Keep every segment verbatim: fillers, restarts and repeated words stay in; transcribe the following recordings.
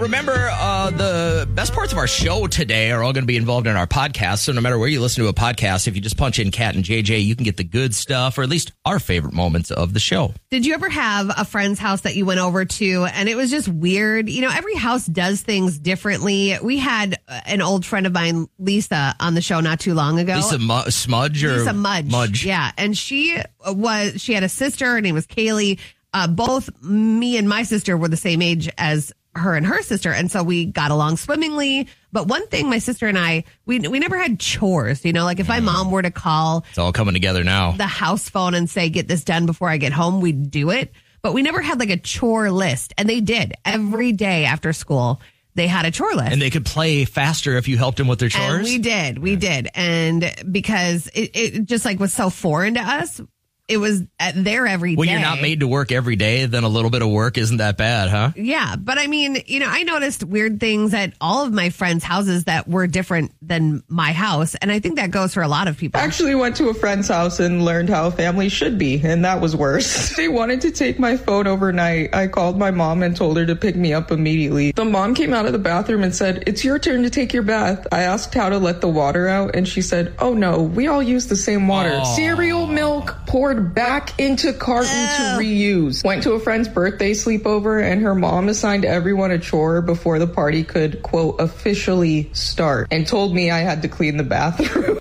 remember, uh, the best parts of our show today are all going to be involved in our podcast. So no matter where you listen to a podcast, if you just punch in Kat and J J, you can get the good stuff, or at least our favorite moments of the show. Did you ever have a friend's house that you went over to and it was just weird? You know, every house does things differently. We had an old friend of mine, Lisa, on the show not too long ago. Lisa Mu- Smudge or Lisa Mudge. Mudge. Yeah. And she was, she had a sister. Her name was Kaylee. Uh, both me and my sister were the same age as her and her sister. And so we got along swimmingly. But one thing, my sister and I, we we never had chores. You know, like if my mom were to call It's all coming together now. the house phone and say, get this done before I get home, we'd do it. But we never had like a chore list. And they did. Every day after school, they had a chore list. And they could play faster if you helped them with their chores? And we did. We did. And because it, it just like was so foreign to us, it was there every day. When you're not made to work every day, then a little bit of work isn't that bad, huh? Yeah. But I mean, you know, I noticed weird things at all of my friends' houses that were different than my house. And I think that goes for a lot of people. I actually went to a friend's house and learned how a family should be, and that was worse. They wanted to take my phone overnight. I called my mom and told her to pick me up immediately. The mom came out of the bathroom and said, "It's your turn to take your bath." I asked how to let the water out, and she said, "Oh no, we all use the same water." Aww. Cereal milk poured back into carton to reuse. Went to a friend's birthday sleepover, and her mom assigned everyone a chore before the party could, quote, officially start, and told me I had to clean the bathroom.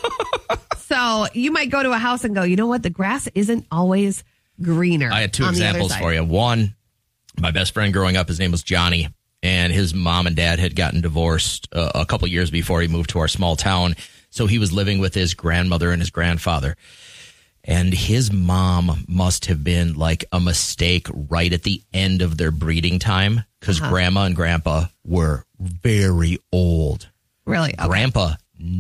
So you might go to a house and go, you know what? The grass isn't always greener. I had two on the other examples side. for you. One, my best friend growing up, his name was Johnny, and his mom and dad had gotten divorced uh, a couple years before he moved to our small town. So he was living with his grandmother and his grandfather. And his mom must have been like a mistake right at the end of their breeding time, because uh-huh. grandma and grandpa were very old. Really? Okay. Grandpa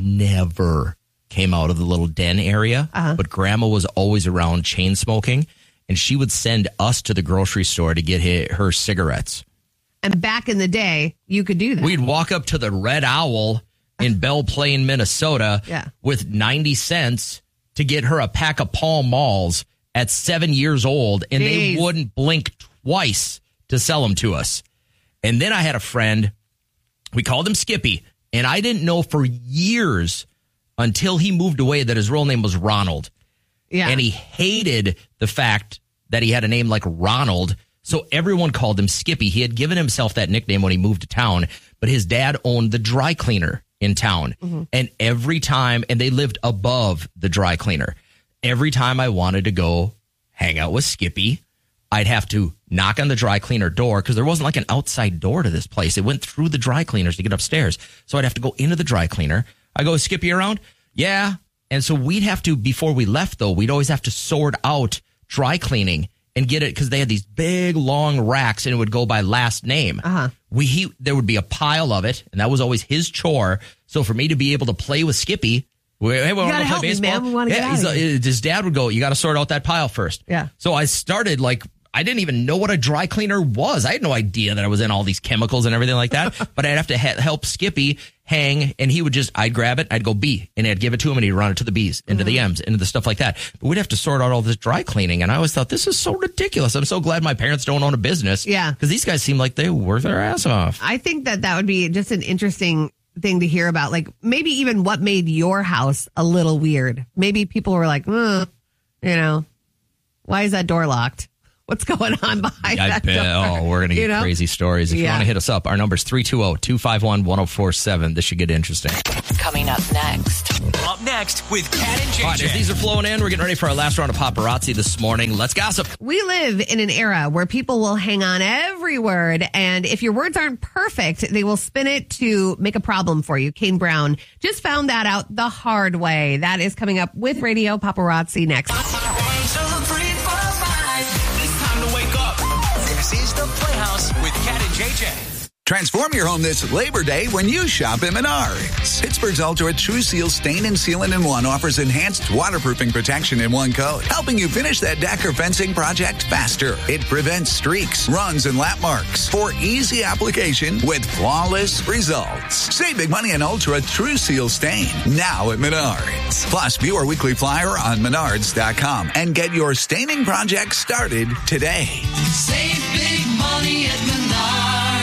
never came out of the little den area, uh-huh. but grandma was always around chain smoking, and she would send us to the grocery store to get her, her cigarettes. And back in the day, you could do that. We'd walk up to the Red Owl in Belle Plaine, Minnesota yeah. with ninety cents to get her a pack of Pall Malls at seven years old, and Jeez. they wouldn't blink twice to sell them to us. And then I had a friend, we called him Skippy, and I didn't know for years until he moved away that his real name was Ronald. Yeah. And he hated the fact that he had a name like Ronald, so everyone called him Skippy. He had given himself that nickname when he moved to town, but his dad owned the dry cleaner in town. Mm-hmm. And every time, and they lived above the dry cleaner. Every time I wanted to go hang out with Skippy, I'd have to knock on the dry cleaner door, because there wasn't like an outside door to this place. It went through the dry cleaners to get upstairs. So I'd have to go into the dry cleaner. I go, "Is Skippy around?" "Yeah." And so we'd have to, before we left though, we'd always have to sort out dry cleaning and get it, because they had these big long racks and it would go by last name. Uh-huh. We he there would be a pile of it, and that was always his chore. So for me to be able to play with Skippy, we, hey, we want to play baseball. Me, man. We want to yeah, get he's out of here. A, his dad would go, "You got to sort out that pile first." Yeah. So I started like, I didn't even know what a dry cleaner was. I had no idea that I was in all these chemicals and everything like that. But I'd have to ha- help Skippy hang, and he would just, I'd grab it, I'd go B, and I'd give it to him, and he'd run it to the B's, into mm-hmm. the M's, into the stuff like that. But we'd have to sort out all this dry cleaning, and I always thought, this is so ridiculous. I'm so glad my parents don't own a business. Yeah. Because these guys seem like they work their ass off. I think that that would be just an interesting thing to hear about. Like maybe even what made your house a little weird. Maybe people were like, mm, you know, why is that door locked? What's going on behind I that bet, door? Oh, we're going to get you know? crazy stories. If yeah. you want to hit us up, our number is three two zero, two five one, one zero four seven. This should get interesting. Coming up next. Up next with Kat and J J. All right, as these are flowing in, we're getting ready for our last round of paparazzi this morning. Let's gossip. We live in an era where people will hang on every word, and if your words aren't perfect, they will spin it to make a problem for you. Kane Brown just found that out the hard way. That is coming up with Radio Paparazzi next. This is the Playhouse with Kat and J J. Transform your home this Labor Day when you shop at Menards. Pittsburgh's Ultra True Seal Stain and Sealant in One offers enhanced waterproofing protection in one coat, helping you finish that deck or fencing project faster. It prevents streaks, runs, and lap marks for easy application with flawless results. Save big money on Ultra True Seal Stain now at Menards. Plus, view our weekly flyer on menards dot com and get your staining project started today. Save big money at Menards.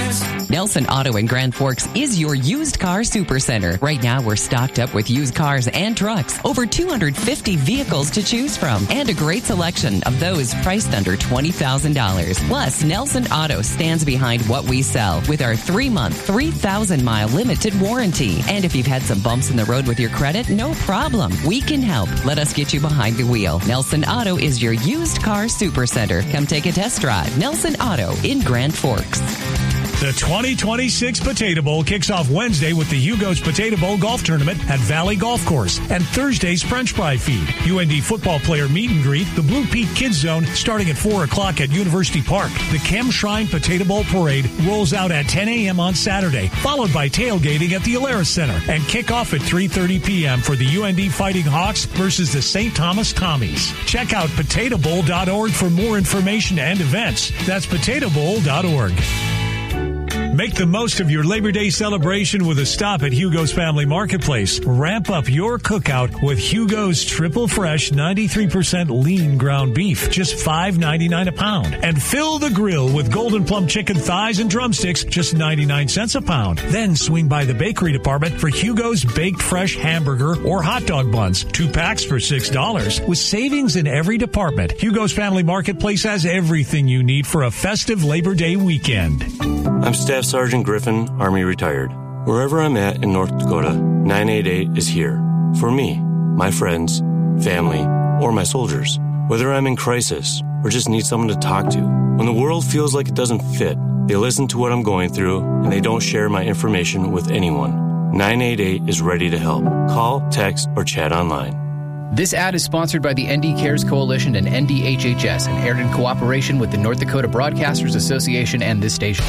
Nelson Auto in Grand Forks is your used car supercenter. Right now, we're stocked up with used cars and trucks. Over two hundred fifty vehicles to choose from and a great selection of those priced under twenty thousand dollars. Plus, Nelson Auto stands behind what we sell with our three-month, three thousand mile limited warranty. And if you've had some bumps in the road with your credit, no problem. We can help. Let us get you behind the wheel. Nelson Auto is your used car supercenter. Come take a test drive. Nelson Auto in Grand Forks. The twenty twenty-six Potato Bowl kicks off Wednesday with the Hugo's Potato Bowl Golf Tournament at Valley Golf Course and Thursday's French Fry Feed. U N D football player meet and greet, the Blue Peak Kids Zone starting at four o'clock at University Park. The Chem Shrine Potato Bowl Parade rolls out at ten a.m. on Saturday, followed by tailgating at the Alaris Center and kickoff at three thirty p.m. for the U N D Fighting Hawks versus the Saint Thomas Tommies. Check out potato bowl dot org for more information and events. That's potato bowl dot org. Make the most of your Labor Day celebration with a stop at Hugo's Family Marketplace. Ramp up your cookout with Hugo's Triple Fresh ninety-three percent lean ground beef, just five ninety-nine a pound. And fill the grill with Golden Plum chicken thighs and drumsticks, just ninety-nine cents a pound. Then swing by the bakery department for Hugo's Baked Fresh hamburger or hot dog buns, two packs for six dollars. With savings in every department, Hugo's Family Marketplace has everything you need for a festive Labor Day weekend. I'm Staff Sergeant Griffin, Army retired. Wherever I'm at in North Dakota, nine eight eight is here. For me, my friends, family, or my soldiers. Whether I'm in crisis or just need someone to talk to. When the world feels like it doesn't fit, they listen to what I'm going through and they don't share my information with anyone. nine eight eight is ready to help. Call, text, or chat online. This ad is sponsored by the N D Cares Coalition and N D H H S and aired in cooperation with the North Dakota Broadcasters Association and this station.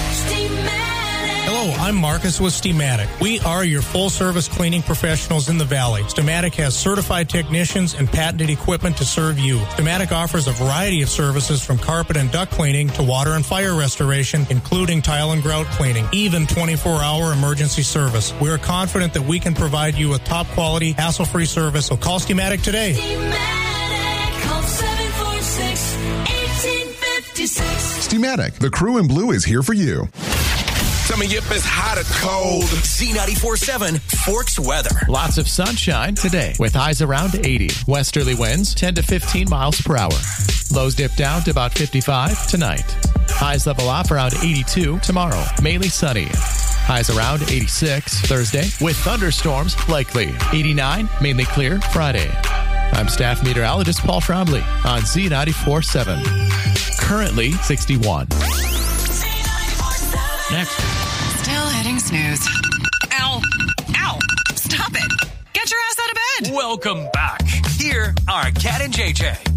Hello, I'm Marcus with Steamatic. We are your full-service cleaning professionals in the Valley. Steamatic has certified technicians and patented equipment to serve you. Steamatic offers a variety of services from carpet and duct cleaning to water and fire restoration, including tile and grout cleaning, even twenty-four hour emergency service. We are confident that we can provide you with top-quality, hassle-free service, so call Steamatic today. Steamatic, call seven four six, one eight five six. Steamatic, the crew in blue is here for you. Coming up is hot or cold. Z ninety-four point seven Forks weather. Lots of sunshine today with highs around eighty. Westerly winds ten to fifteen miles per hour. Lows dip down to about fifty-five tonight. Highs level off around eighty-two tomorrow. Mainly sunny. Highs around eighty-six Thursday with thunderstorms likely. eighty-nine mainly clear Friday. I'm staff meteorologist Paul Trombley on Z ninety-four point seven. Currently sixty-one. Next. Still hitting snooze. Ow. Ow. Stop it. Get your ass out of bed. Welcome back. Here are Cat and J J.